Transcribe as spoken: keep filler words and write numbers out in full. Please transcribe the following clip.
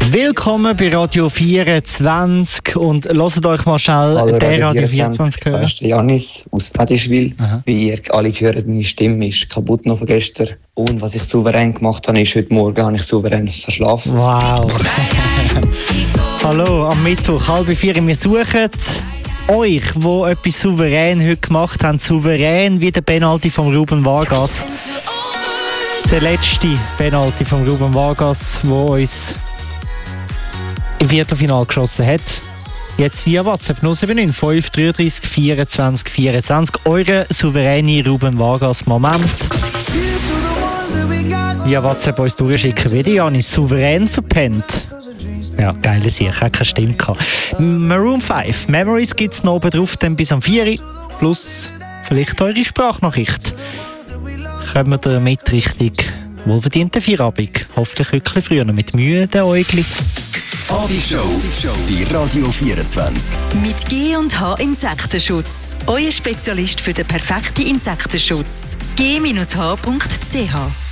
Willkommen bei Radio vierundzwanzig und hört euch mal schnell Hallo, den Radio Radio vierundzwanzig hören. Das ist der Janis aus Fedischwil. Wie ihr alle hört, meine Stimme ist kaputt noch von gestern. Und was ich souverän gemacht habe, ist, heute Morgen habe ich souverän verschlafen. Wow. Hallo, am Mittwoch, halb vier. Wir suchen euch, die etwas souverän heute gemacht haben. Souverän wie der Penalty von Ruben Vargas. Der letzte Penalty von Ruben Vargas, der uns im Viertelfinale geschossen hat. Jetzt via WhatsApp null sieben neun fünf drei drei vierundzwanzig vierundzwanzig. Eure souveräne Ruben Vargas Moment. Via WhatsApp uns durchschicken, wie die Janis souverän verpennt. Ja, geile Sache, hat keine Stimme gehabt. Maroon fünf, Memories gibt es noch oben drauf, dann bis am vier Uhr. Plus vielleicht eure Sprachnachricht. Kommen wir damit richtig wohlverdienten Feierabend. Hoffentlich wirklich früher noch mit müden Äugli. Abendshow bei Radio vierundzwanzig. Mit G und H Insektenschutz. Euer Spezialist für den perfekten Insektenschutz. G H Punkt C H